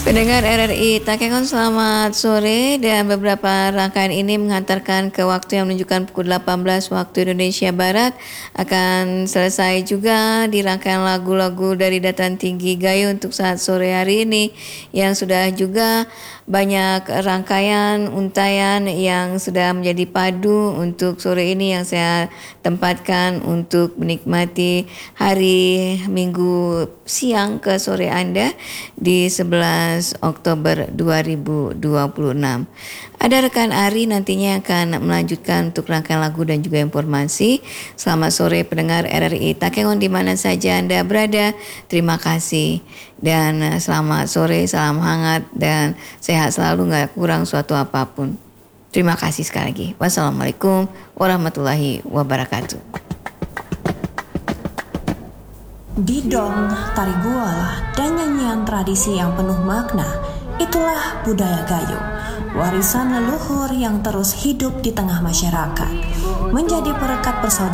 Pendengar RRI Takengon, selamat sore, dan beberapa rangkaian ini menghantarkan ke waktu yang menunjukkan pukul 18 waktu Indonesia Barat. Akan selesai juga di rangkaian lagu-lagu dari Dataran Tinggi Gayo untuk saat sore hari ini, yang sudah juga banyak rangkaian untayan yang sudah menjadi padu untuk sore ini yang saya tempatkan untuk menikmati hari Minggu siang ke sore Anda di 11 Oktober 2026. Ada rekan Ari nantinya akan melanjutkan untuk rangkaian lagu dan juga informasi. Selamat sore pendengar RRI Takengon di mana saja Anda berada. Terima kasih dan selamat sore, salam hangat dan sehat selalu, nggak kurang suatu apapun. Terima kasih sekali lagi. Wassalamualaikum warahmatullahi wabarakatuh. Didong, tari gual, dan nyanyian tradisi yang penuh makna, itulah budaya Gayo, warisan leluhur yang terus hidup di tengah masyarakat, menjadi perekat persaudaraan